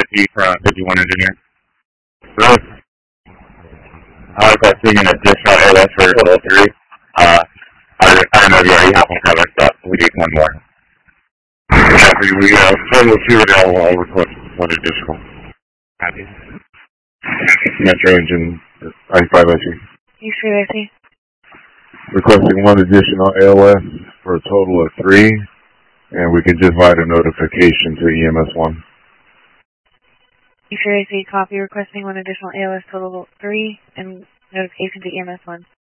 P from 51 Engineer. Really? Requesting an additional ALS for a total of 3. I don't know if you already have one covered, but we need one more. Copy. We total 2 and I'll request one additional. Copy. Metro Engine I-5IC. U3IC. Requesting one additional ALS for a total of 3, and we can just write a notification to EMS 1. U3IC, copy. Requesting one additional ALS total of 3 and notification to EMS 1.